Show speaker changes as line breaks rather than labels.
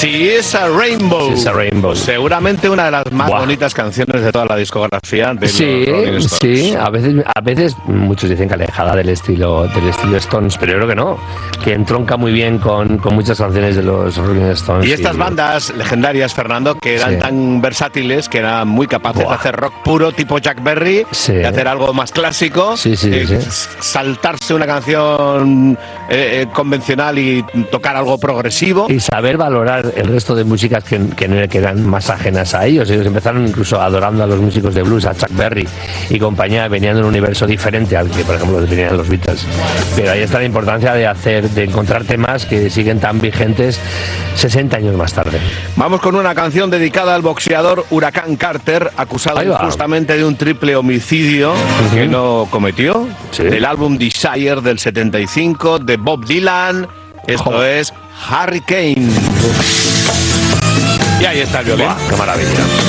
She's a Rainbow.
She's a Rainbow.
Seguramente una de las más bonitas canciones de toda la discografía de los Rolling Stones.
Sí, a veces muchos dicen que alejada del estilo Stones, pero yo creo que no, que entronca muy bien con muchas canciones de los Rolling Stones.
Y estas bandas legendarias, Fernando, que eran tan versátiles, que eran muy capaces de hacer rock puro tipo Jack Berry, de hacer algo más clásico, saltarse una canción convencional y tocar algo progresivo.
Y saber valorar el resto de músicas que eran más ajenas a ellos. Ellos empezaron incluso adorando a los músicos de blues, a Chuck Berry y compañía, venían de un universo diferente al que, por ejemplo, venían los Beatles. Pero ahí está la importancia de encontrar temas que siguen tan vigentes 60 años más tarde.
Vamos con una canción dedicada al boxeador Huracán Carter, acusado justamente de un triple homicidio que no cometió, del álbum Desire del 75 de Bob Dylan. Esto es Hurricane. Y ahí está el violín.
¡Qué maravilla!